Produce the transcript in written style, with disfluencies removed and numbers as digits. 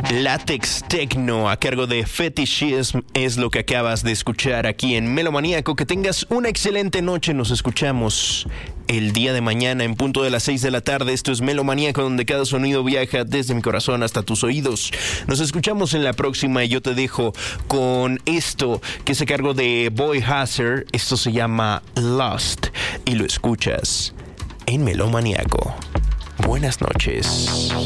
Latex Techno a cargo de Fetishism es lo que acabas de escuchar aquí en Melomaníaco. Que tengas una excelente noche. Nos escuchamos el día de mañana en punto de las 6 de la tarde. Esto es Melomaníaco, donde cada sonido viaja desde mi corazón hasta tus oídos. Nos escuchamos en la próxima y yo te dejo con esto que es a cargo de Boy Hazard. Esto se llama Lost y lo escuchas en Melomaníaco. Buenas noches.